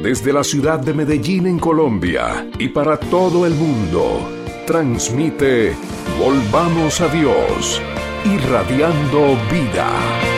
Desde la ciudad de Medellín en Colombia y para todo el mundo, transmite Volvamos a Dios, irradiando vida.